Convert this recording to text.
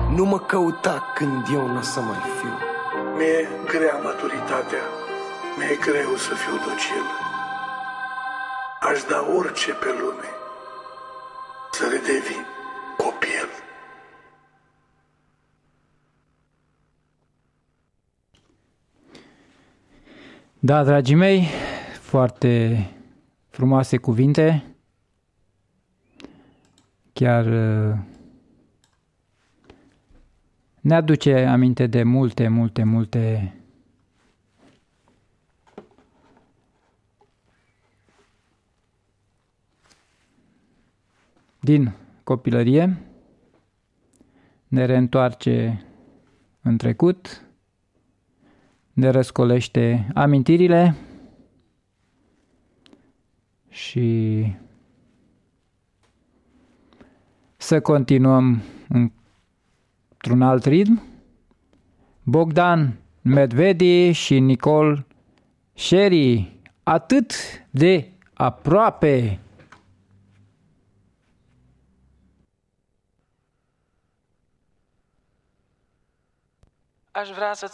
Nu mă căuta când eu n-o să mai fiu. Mi-e grea maturitatea, mi-e greu să fiu docil. Aș da orice pe lume să redevin copil. Da, dragii mei, foarte frumoase cuvinte. Chiar ne aduce aminte de multe din copilărie. Ne reîntoarce în trecut, ne răscolește amintirile și să continuăm într-un alt ritm. Bogdan Medvedi și Nicol Sherry, atât de aproape. Aș vrea să